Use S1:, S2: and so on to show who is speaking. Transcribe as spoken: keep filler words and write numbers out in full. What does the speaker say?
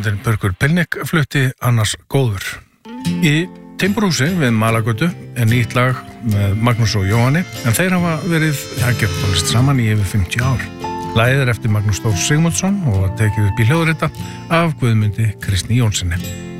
S1: hljómsveitin Börkur Pilnik flutti Annars góður. Í Timburhúsi við Malagötu er nýtt lag með Magnús og Jóhanni, en þeir hafa verið að gera tónlist saman í yfir fimmtíu ár. Lagið er eftir Magnús Þór Sigmundsson og tekið upp í hljóðrita af Guðmundi Kristni Jónssoni.